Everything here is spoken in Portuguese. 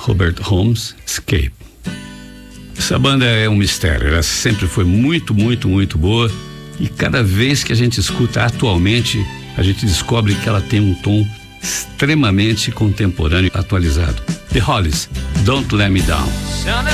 Robert Holmes, Escape. Essa banda é um mistério, ela sempre foi muito, muito, muito boa e cada vez que a gente escuta atualmente, a gente descobre que ela tem um tom extremamente contemporâneo e atualizado. The Hollies, Don't Let Me Down.